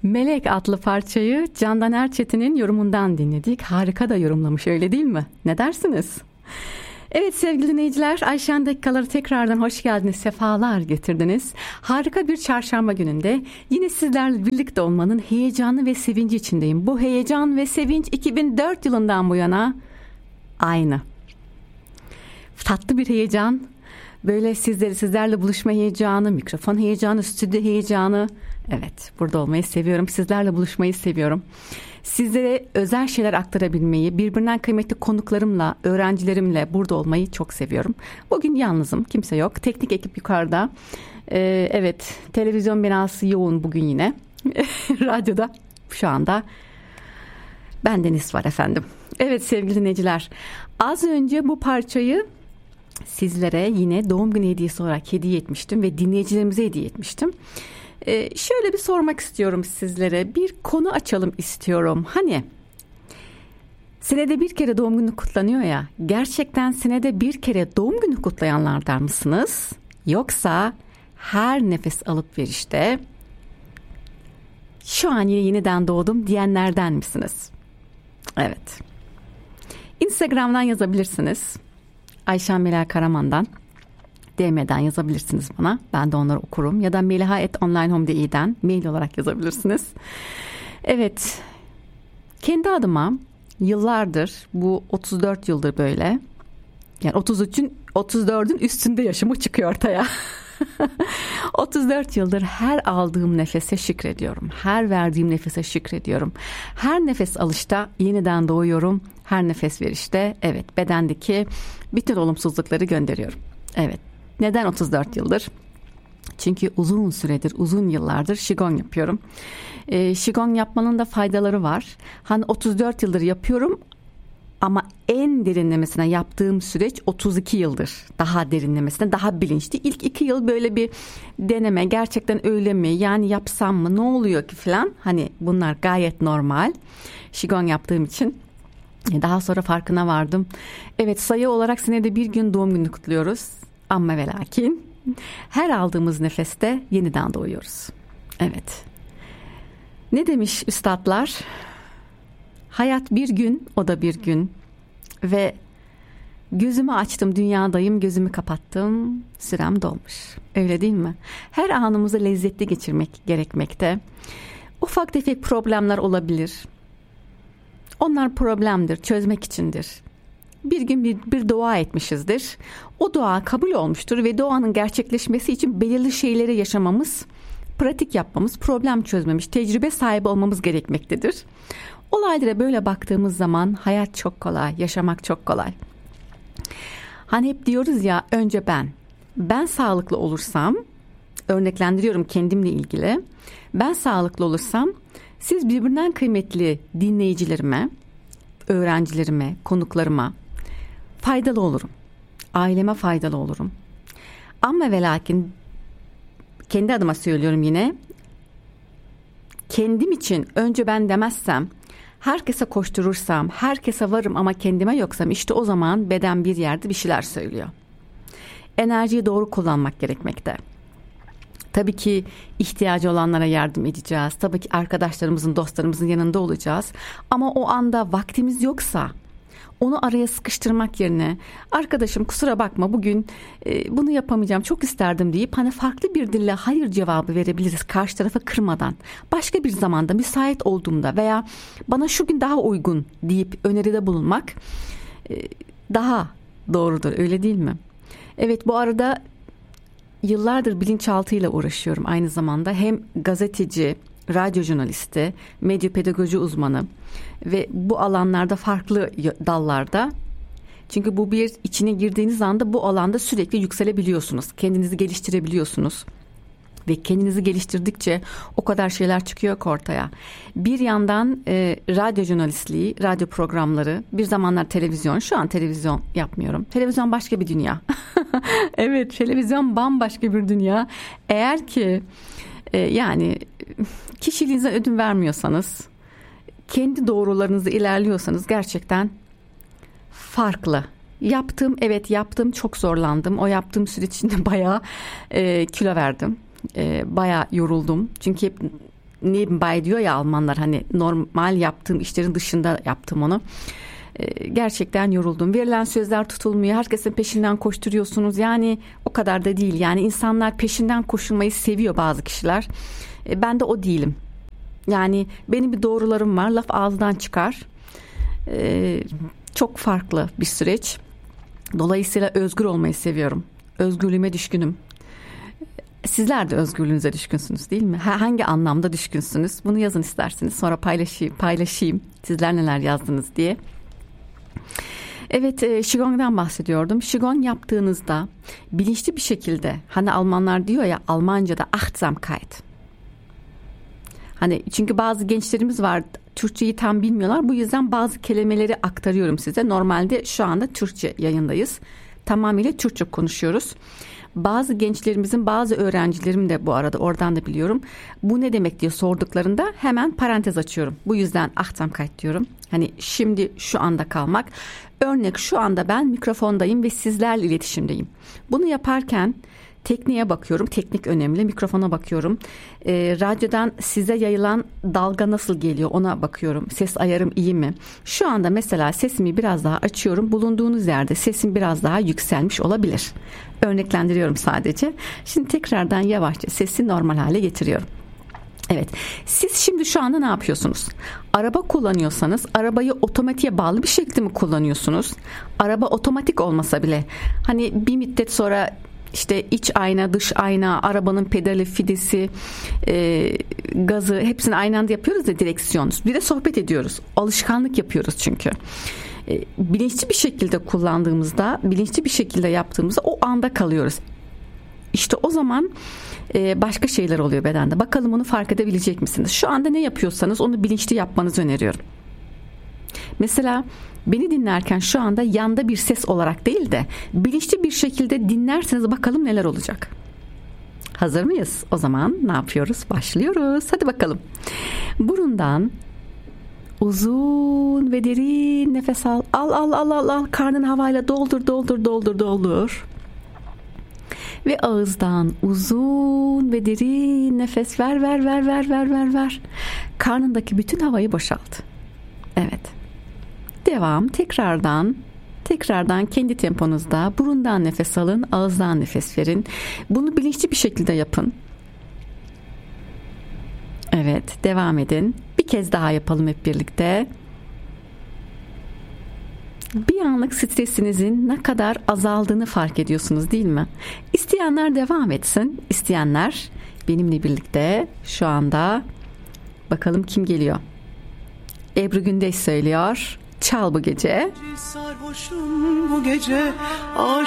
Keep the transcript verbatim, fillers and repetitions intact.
Melek adlı parçayı Candan Erçetin'in yorumundan dinledik. Harika da yorumlamış, öyle değil mi? Ne dersiniz? Evet sevgili dinleyiciler, Ayşen dakikaları tekrardan hoş geldiniz, sefalar getirdiniz. Harika bir çarşamba gününde yine sizlerle birlikte olmanın heyecanı ve sevinci içindeyim. Bu heyecan ve sevinç iki bin dört yılından bu yana aynı. Tatlı bir heyecan, böyle sizleri sizlerle buluşma heyecanı, mikrofon heyecanı, stüdyo heyecanı. Evet, burada olmayı seviyorum, sizlerle buluşmayı seviyorum. Sizlere özel şeyler aktarabilmeyi, birbirinden kıymetli konuklarımla, öğrencilerimle burada olmayı çok seviyorum. Bugün yalnızım, kimse yok. Teknik ekip yukarıda. Ee, evet, televizyon binası yoğun bugün yine. Radyoda şu anda bendeniz var efendim. Evet sevgili dinleyiciler, az önce bu parçayı sizlere yine doğum günü hediyesi olarak hediye etmiştim ve dinleyicilerimize hediye etmiştim. Ee, şöyle bir sormak istiyorum sizlere, bir konu açalım istiyorum. Hani senede bir kere doğum günü kutlanıyor ya, gerçekten senede bir kere doğum günü kutlayanlardan mısınız? Yoksa her nefes alıp verişte şu an yine yeniden doğdum diyenlerden misiniz? Evet. Instagram'dan yazabilirsiniz. Ayşen Meliha Karaman'dan D M'den yazabilirsiniz bana. Ben de onları okurum. Ya da meliha at online home nokta i'den mail olarak yazabilirsiniz. Evet. Kendi adıma yıllardır, bu otuz dört yıldır böyle. Yani otuz üçün otuz dördün üstünde yaşımı çıkıyor ortaya. otuz dört yıldır her aldığım nefese şükrediyorum. Her verdiğim nefese şükrediyorum. Her nefes alışta yeniden doğuyorum. Her nefes verişte evet bedendeki bütün olumsuzlukları gönderiyorum. Evet. Neden otuz dört yıldır? Çünkü uzun süredir, uzun yıllardır Qigong yapıyorum. E, Qigong yapmanın da faydaları var. Hani otuz dört yıldır yapıyorum ama en derinlemesine yaptığım süreç otuz iki yıldır. Daha derinlemesine, daha bilinçli. İlk iki yıl böyle bir deneme, gerçekten öyle mi? Yani yapsam mı? Ne oluyor ki falan? Hani bunlar gayet normal. Qigong yaptığım için. Daha sonra farkına vardım. Evet, sayı olarak senede bir gün doğum günü kutluyoruz. Ama ve lakin her aldığımız nefeste yeniden doğuyoruz. Evet. Ne demiş üstadlar? Hayat bir gün, o da bir gün. Ve gözümü açtım, dünyadayım, gözümü kapattım, sürem dolmuş. Öyle değil mi? Her anımızı lezzetli geçirmek gerekmekte. Ufak tefek problemler olabilir. Onlar problemdir, çözmek içindir. Bir gün bir, bir dua etmişizdir. O dua kabul olmuştur ve duanın gerçekleşmesi için belirli şeyleri yaşamamız, pratik yapmamız, problem çözmemiş, tecrübe sahibi olmamız gerekmektedir. Olaylara böyle baktığımız zaman hayat çok kolay, yaşamak çok kolay. Hani hep diyoruz ya, önce ben. Ben sağlıklı olursam, örneklendiriyorum kendimle ilgili. Ben sağlıklı olursam, siz birbirinden kıymetli dinleyicilerime, öğrencilerime, konuklarıma faydalı olurum. Aileme faydalı olurum. Ama ve lakin kendi adıma söylüyorum yine. Kendim için önce ben demezsem, herkese koşturursam, herkese varım ama kendime yoksam, işte o zaman beden bir yerde bir şeyler söylüyor. Enerjiyi doğru kullanmak gerekmekte. Tabii ki ihtiyacı olanlara yardım edeceğiz. Tabii ki arkadaşlarımızın, dostlarımızın yanında olacağız. Ama o anda vaktimiz yoksa onu araya sıkıştırmak yerine arkadaşım kusura bakma bugün e, bunu yapamayacağım, çok isterdim deyip hani farklı bir dille hayır cevabı verebiliriz, karşı tarafa kırmadan. Başka bir zamanda müsait olduğumda veya bana şu gün daha uygun deyip öneride bulunmak e, daha doğrudur, öyle değil mi? Evet, bu arada yıllardır bilinçaltıyla uğraşıyorum aynı zamanda. Hem gazeteci, radyo jurnalisti, medya pedagoji uzmanı ve bu alanlarda farklı dallarda. Çünkü bu bir içine girdiğiniz anda bu alanda sürekli yükselebiliyorsunuz. Kendinizi geliştirebiliyorsunuz. Ve kendinizi geliştirdikçe o kadar şeyler çıkıyor ki ortaya. Bir yandan e, radyo jurnalistliği, radyo programları, bir zamanlar televizyon. Şu an televizyon yapmıyorum. Televizyon başka bir dünya. Evet, televizyon bambaşka bir dünya. Eğer ki e, yani kişiliğinize ödün vermiyorsanız, kendi doğrularınızı ilerliyorsanız gerçekten farklı. Yaptım, evet yaptım, çok zorlandım. O yaptığım süreç içinde bayağı e, kilo verdim. E, bayağı yoruldum. Çünkü hep nebenbei diyor ya Almanlar, hani normal yaptığım işlerin dışında yaptım onu. Gerçekten yoruldum. Verilen sözler tutulmuyor. Herkesin peşinden koşturuyorsunuz. Yani o kadar da değil. Yani insanlar peşinden koşulmayı seviyor, bazı kişiler. Ben de o değilim. Yani benim bir doğrularım var. Laf ağızdan çıkar. Ee, çok farklı bir süreç. Dolayısıyla özgür olmayı seviyorum. Özgürlüğüme düşkünüm. Sizler de özgürlüğünüze düşkünsünüz değil mi? Hangi anlamda düşkünsünüz? Bunu yazın isterseniz. Sonra paylaşayım, paylaşayım. Sizler neler yazdınız diye. Evet, e, Qigong'dan bahsediyordum. Qigong yaptığınızda bilinçli bir şekilde, hani Almanlar diyor ya Almanca'da Achtsamkeit. Hani çünkü bazı gençlerimiz var, Türkçeyi tam bilmiyorlar. Bu yüzden bazı kelimeleri aktarıyorum size. Normalde şu anda Türkçe yayındayız. Tamamıyla Türkçe konuşuyoruz. Bazı gençlerimizin, bazı öğrencilerim de bu arada oradan da biliyorum. Bu ne demek diye sorduklarında hemen parantez açıyorum. Bu yüzden Achtsamkeit diyorum. Hani şimdi şu anda kalmak. Örnek, şu anda ben mikrofondayım ve sizlerle iletişimdeyim. Bunu yaparken tekniğe bakıyorum. Teknik önemli. Mikrofona bakıyorum. E, radyodan size yayılan dalga nasıl geliyor ona bakıyorum. Ses ayarım iyi mi? Şu anda mesela sesimi biraz daha açıyorum. Bulunduğunuz yerde sesim biraz daha yükselmiş olabilir. Örneklendiriyorum sadece. Şimdi tekrardan yavaşça sesi normal hale getiriyorum. Evet, siz şimdi şu anda ne yapıyorsunuz? Araba kullanıyorsanız arabayı otomatiğe bağlı bir şekilde mi kullanıyorsunuz? Araba otomatik olmasa bile hani bir müddet sonra işte iç ayna, dış ayna, arabanın pedali, fidesi, e, gazı hepsini aynı anda yapıyoruz ya, direksiyon. Bir de sohbet ediyoruz. Alışkanlık yapıyoruz çünkü. E, bilinçli bir şekilde kullandığımızda, bilinçli bir şekilde yaptığımızda o anda kalıyoruz. İşte o zaman e, başka şeyler oluyor bedende. Bakalım onu fark edebilecek misiniz? Şu anda ne yapıyorsanız onu bilinçli yapmanızı öneriyorum. Mesela beni dinlerken şu anda yanda bir ses olarak değil de bilinçli bir şekilde dinlerseniz bakalım neler olacak. Hazır mıyız? O zaman ne yapıyoruz? Başlıyoruz. Hadi bakalım. Burundan uzun ve derin nefes al. Al al al al al. Karnın havayla doldur doldur doldur doldur. Ve ağızdan uzun ve derin nefes ver ver ver ver ver ver ver. Karnındaki bütün havayı boşalt. Evet. Devam. Tekrardan tekrardan kendi temponuzda burundan nefes alın, ağızdan nefes verin. Bunu bilinçli bir şekilde yapın. Evet, devam edin. Bir kez daha yapalım hep birlikte. Bir anlık stresinizin ne kadar azaldığını fark ediyorsunuz değil mi? İsteyenler devam etsin. İsteyenler benimle birlikte şu anda bakalım kim geliyor. Ebru Gündeş söylüyor. Çal bu gece. Sarhoşum bu gece, aşık